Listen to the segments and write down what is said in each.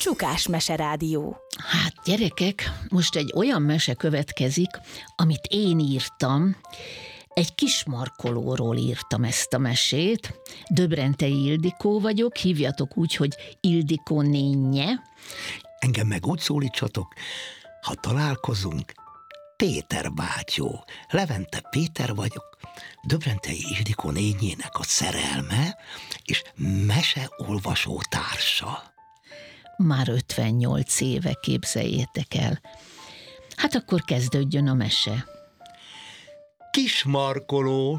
Csukás Meserádió. Hát gyerekek, most egy olyan mese következik, amit én írtam. Egy kismarkolóról írtam ezt a mesét. Döbrentei Ildikó vagyok, hívjatok úgy, hogy Ildikó nénye. Engem meg úgy szólítsatok, ha találkozunk, Péter bátyó. Levente Péter vagyok, Döbrentei Ildikó nényének a szerelme és meseolvasó társa. Már 58 éve, képzeljétek el. Hát akkor kezdődjön a mese. Kismarkoló.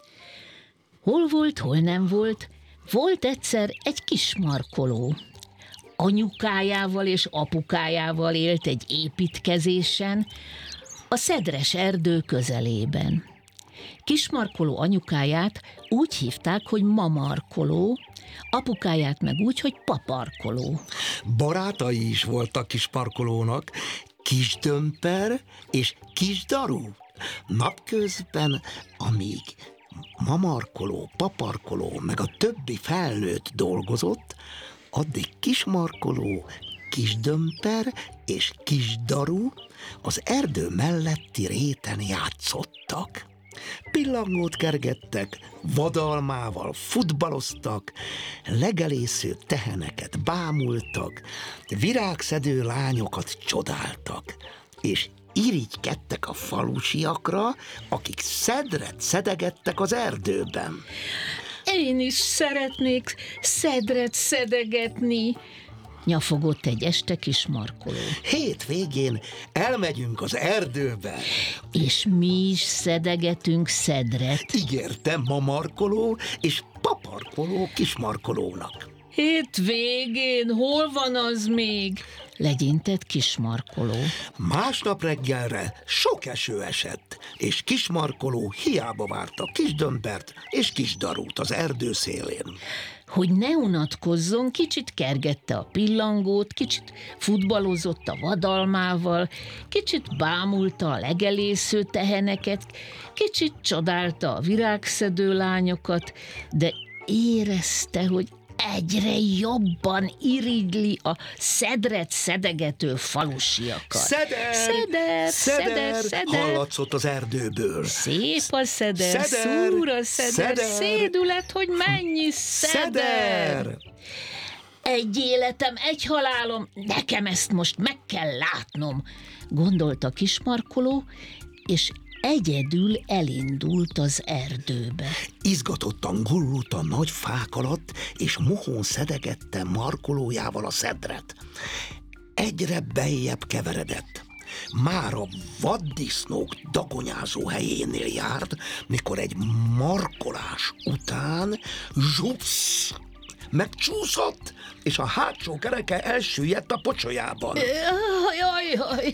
Hol volt, hol nem volt, volt egyszer egy kismarkoló. Anyukájával és apukájával élt egy építkezésen, a szedres erdő közelében. Kismarkoló anyukáját úgy hívták, hogy mamarkoló, apukáját meg úgy, hogy paparkoló. Barátai is voltak Kismarkolónak, Kisdömper és Kisdaru. Napközben, amíg mamarkoló, paparkoló meg a többi felnőtt dolgozott, addig Kismarkoló, Kisdömper és Kisdaru az erdő melletti réten játszottak. Pillangót kergettek, vadalmával futballoztak, legelésző teheneket bámultak, virágszedő lányokat csodáltak, és irigykedtek a falusiakra, akik szedret szedegettek az erdőben. Én is szeretnék szedret szedegetni, nyafogott egy este Kismarkoló. Hétvégén elmegyünk az erdőbe. És mi is szedegetünk szedret. Ígérte mamarkoló és paparkoló Kismarkolónak. Hétvégén hol van az még? Legyintett Kismarkoló. Másnap reggelre sok eső esett, és Kismarkoló hiába várta Kisdömpert és Kisdarút az erdő szélén. Hogy ne unatkozzon, kicsit kergette a pillangót, kicsit futballozott a vadalmával, kicsit bámulta a legelésző teheneket, kicsit csodálta a virágszedő lányokat, de érezte, hogy egyre jobban irigyli a szedret szedegető falusiakat. Szeder! Hallatszott az erdőből. Szép a szeder, szúr a szeder, szédület, hogy mennyi szeder! Egy életem, egy halálom, nekem ezt most meg kell látnom, gondolta Kismarkoló, és egyedül elindult az erdőbe. Izgatottan gullult a nagy fák alatt, és mohón szedegette markolójával a szedret. Egyre beljebb keveredett. Már a vaddisznók dagonyázó helyénél járt, mikor egy markolás után zsupsz! Megcsúszott, és a hátsó kereke elsüllyedt a pocsolyában. Jaj,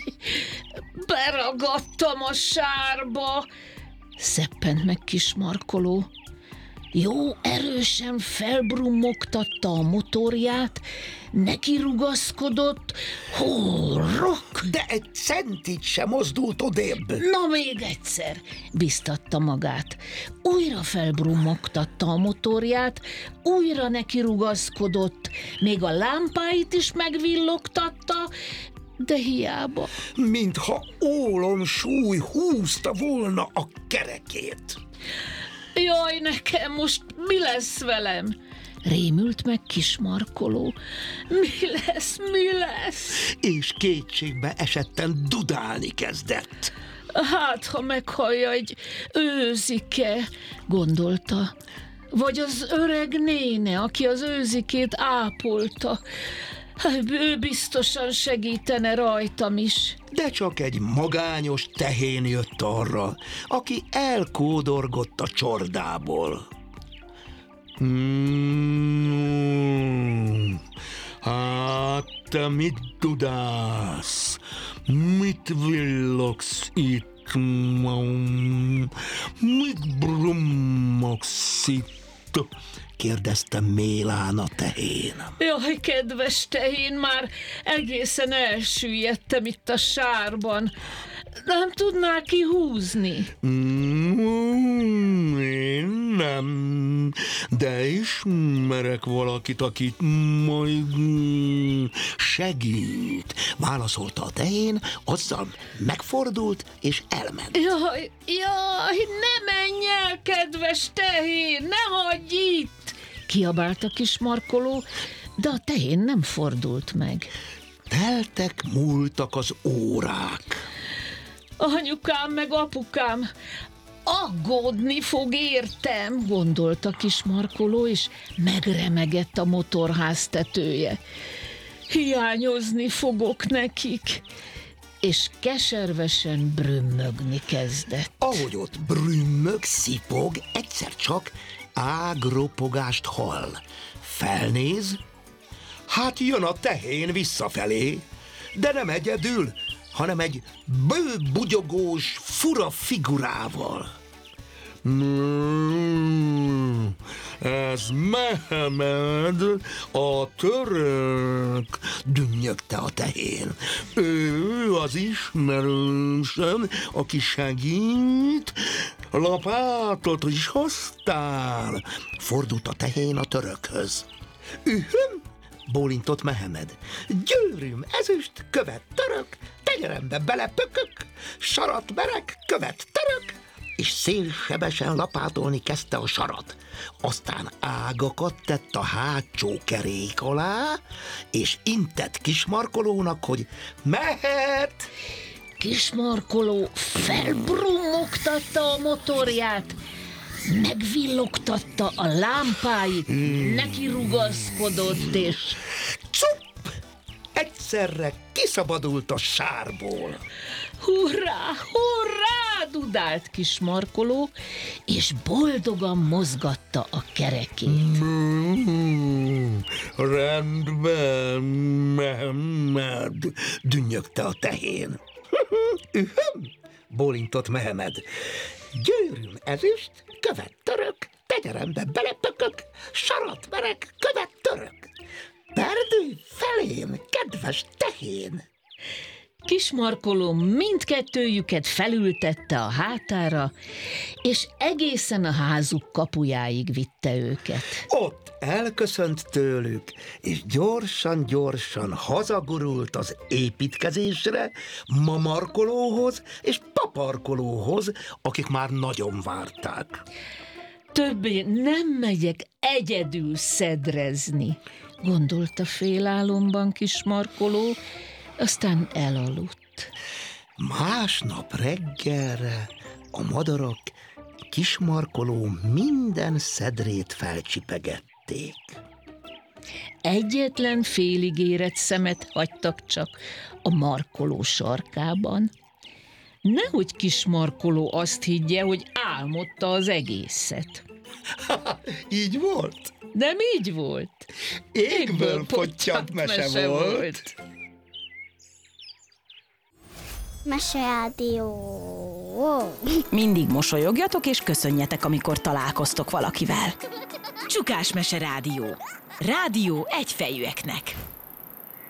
beragadtam a sárba, szeppent meg Kismarkoló. Jó erősen felbrummogtatta a motorját, neki rugaszkodott, horrok! De egy centit sem mozdult odébb. Na még egyszer, biztatta magát. Újra felbrummogtatta a motorját, újra neki rugaszkodott, még a lámpáit is megvillogtatta, de hiába. Mintha ólom súly húzta volna a kerekét. Jaj, nekem most mi lesz velem? Rémült meg Kismarkoló. Mi lesz? És kétségbe esetten dudálni kezdett. Hát, ha meghallja egy őzike, gondolta. Vagy az öreg néne, aki az őzikét ápolta. Ő biztosan segítene rajtam is. De csak egy magányos tehén jött arra, aki elkódorgott a csordából. Hát te mit dudálsz? Mit villogsz itt? Mit brummogsz itt? kérdezte mélán a tehén. Jaj, kedves tehén, már egészen elsüllyedtem itt a sárban. Nem tudnál kihúzni? Én de ismerek valakit, akit majd Segít, válaszolta a tehén, azzal megfordult és elment. Jaj, ne menj el, kedves tehén, ne hagyj itt! Kiabált a kis markoló, de a tehén nem fordult meg. Teltek, múltak az órák. Anyukám meg apukám aggódni fog értem, gondolta kis markoló, és megremegett a motorház tetője. Hiányozni fogok nekik, és keservesen brümmögni kezdett. Ahogy ott brümmög, szipog, egyszer csak ágropogást hall. Felnéz, hát jön a tehén visszafelé, de nem egyedül, hanem egy bőbugyogós, fura figurával. Ez Mehemed, a török, dünnyögte a tehén. Ő az ismerősöm, aki segít, lapátot is hoztál. Fordult a tehén a törökhöz. Bólintott Mehemed. Győrűm, ezüst, követ török, tenyerembe belepökök, sarat merek, követ török, és szélsebesen lapátolni kezdte a sarat. Aztán ágakat tett a hátsó kerék alá, és intett Kismarkolónak, hogy mehet. Kismarkoló felbrummogtatta a motorját, megvillogtatta a lámpáit, neki rugaszkodott, és Csupp! Egyszerre kiszabadult a sárból. hurrá, hurrá, dudált Kismarkoló, és boldogan mozgatta a kerekét. Rendben, Mehemed, dünnyögte a tehén. Bólintott Mehemed. Győrűm, ezüst, követ török, tenyerembe belepökök, sarat merek, követ török. Perdülj felém, kedves tehén! Kismarkoló mindkettőjüket felültette a hátára, és egészen a házuk kapujáig vitte őket. Ott elköszönt tőlük, és gyorsan hazagurult az építkezésre, Mamarkolóhoz és Paparkolóhoz, akik már nagyon várták. Többé nem megyek egyedül szedrezni, gondolta félálomban Kismarkoló, aztán elaludt. Másnap reggelre a madarak Kismarkoló minden szedrét felcsipegették. Egyetlen félig érett szemet hagytak csak a markoló sarkában. Nehogy Kismarkoló azt higgye, hogy álmodta az egészet. Így volt? Nem így volt. Égből pottyant mese volt. Meserádió. Mindig mosolyogjatok és köszönjetek, amikor találkoztok valakivel. Csukás Mese Rádió. Rádió egyfejűeknek.